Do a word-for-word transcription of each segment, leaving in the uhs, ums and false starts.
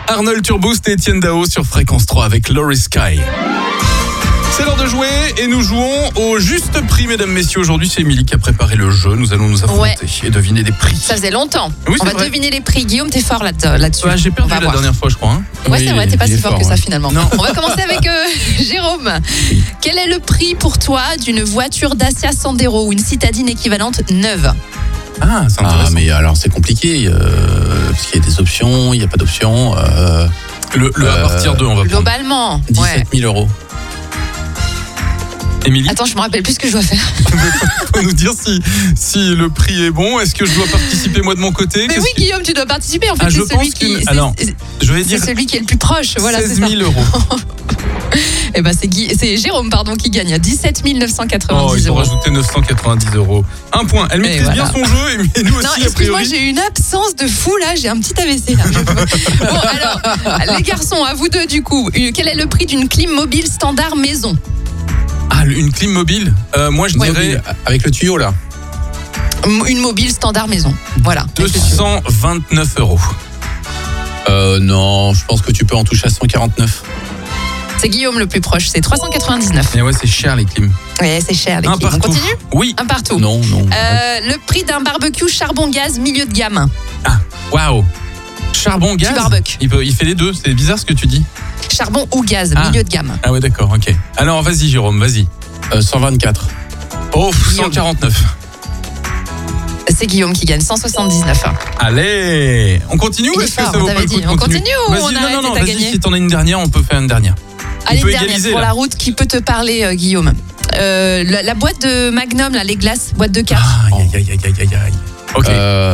Arnold Turboost et Étienne Dao sur Fréquence trois avec Laurie Sky. C'est l'heure de jouer et nous jouons au juste prix, mesdames, messieurs. Aujourd'hui, c'est Émilie qui a préparé le jeu. Nous allons nous affronter ouais. et deviner des prix. Ça faisait longtemps. Oui, On va vrai. deviner les prix. Guillaume, t'es fort là- là-dessus. Ouais, j'ai perdu la voir. dernière fois, je crois. Hein. Ouais, Oui, c'est vrai, t'es pas il si est fort, fort, que ça ouais. finalement. Non. On va commencer avec euh, Jérôme. Quel est le prix pour toi d'une voiture Dacia Sandero ou une citadine équivalente neuve? Ah, c'est intéressant. Ah, mais alors c'est compliqué, euh, parce qu'il y a des options, il n'y a pas d'options. Euh, Le, le à Euh, partir de, on va prendre. Globalement. Ouais. dix-sept mille euros. Émilie, Attends, je me rappelle plus ce que je dois faire. faut nous dire si, si le prix est bon. Est-ce que je dois participer moi de mon côté? Mais Qu'est-ce oui, que- Guillaume, tu dois participer. En fait, Ah, je c'est celui pense qui. qu'une- c'est- alors, c'est- Je vais C'est dire celui qui est le plus proche. Voilà, c'est seize ça. mille euros. Eh ben, c'est, Guy... c'est Jérôme pardon, qui gagne à dix-sept mille neuf cent Oh, quatre-vingt-dix ils ont euros. rajouté neuf cent quatre-vingt-dix euros. Un point. Elle maîtrise voilà. bien son jeu et nous aussi, Non, a excuse-moi, priori. j'ai une absence de fou là, j'ai un petit A V C là. Bon, alors, les garçons, à vous deux du coup, une- quel est le prix d'une clim mobile standard maison? Ah, une clim mobile. Euh, moi, je Ouais, dirais Mobile, avec le tuyau là. Une mobile standard maison. Voilà. deux cent vingt-neuf euros. Euh, non, je pense que tu peux en toucher à cent quarante-neuf. C'est Guillaume le plus proche, c'est trois cent quatre-vingt-dix-neuf. Et ouais, c'est cher les clims. Ouais, c'est cher les Un clims. On partout. continue? Oui. Un partout. Non, non. Euh, le prix d'un barbecue charbon-gaz milieu de gamme. Waouh. Charbon, gaz. Du barbecue. Il, peut, il fait les deux. C'est bizarre ce que tu dis. Charbon ou gaz, Ah. milieu de gamme. Ah ouais, d'accord. Ok. Alors, vas-y, Jérôme, vas-y. Euh, cent vingt-quatre. Oh, Guillaume. cent quarante-neuf. C'est Guillaume qui gagne cent soixante-dix-neuf. Allez, on continue ou Il est est-ce que fort, ça vaut on pas t'avait le coup dit. de On continuer continue ou Vas-y, on non, arrête non, et non, t'as vas-y, gagné? si t'en as une dernière, on peut faire une dernière. Allez, on peut une dernière égaliser, pour là. la route. Qui peut te parler, euh, Guillaume? Euh, la, la boîte de Magnum, là, les glaces, boîte de quatre. Aïe, aïe, aïe, aïe, aïe, aïe. Ok. Euh,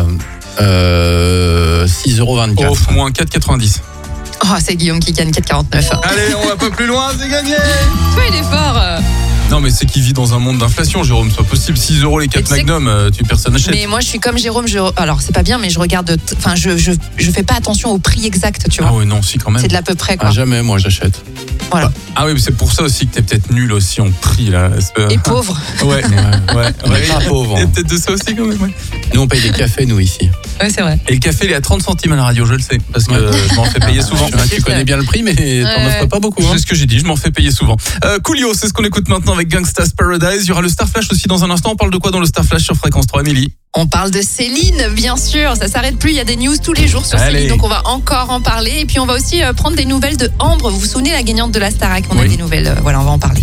euh, six euros vingt-quatre. Oh, moins quatre quatre-vingt-dix. Oh, c'est Guillaume qui gagne quatre quarante-neuf. Allez, on va pas plus loin, c'est gagné. Toi, il est fort. euh. Non, mais c'est qu'il vit dans un monde d'inflation, Jérôme. C'est pas possible. six euros les quatre tu sais que- Magnum, euh, tu personne n'achète. Mais moi, je suis comme Jérôme. Je... Alors, c'est pas bien, mais je regarde. t- Enfin, je, je, je fais pas attention au prix exact, tu vois. Ah ouais, non, si, quand même. C'est de l'à peu près, quoi. Ah, jamais, moi j'achète. Voilà. Ah oui, mais c'est pour ça aussi que t'es peut-être nul aussi en prix, là. C'est- Et pauvre. Ouais, ouais, ouais. On est pas pauvres. Il y a peut-être de ça aussi, quand même, ouais. Nous on paye des cafés, nous ici. Ouais, c'est vrai. Et le café, il est à trente centimes à la radio, je le sais. Parce que Ouais. euh, je m'en fais payer souvent. Ah, tu connais bien le prix, mais t'en Ouais. offres pas beaucoup. Hein. C'est ce que j'ai dit, je m'en fais payer souvent. Euh, Coolio, c'est ce qu'on écoute maintenant avec Gangsta's Paradise. Il y aura le Star Flash aussi dans un instant. On parle de quoi dans le Star Flash sur Fréquence trois, Émilie? On parle de Céline, bien sûr. Ça s'arrête plus. Il y a des news tous les jours sur Allez. Céline, donc on va encore en parler. Et puis on va aussi euh, prendre des nouvelles de Ambre. Vous vous souvenez, la gagnante de la Starac? On a Oui. des nouvelles. euh, voilà, on va en parler.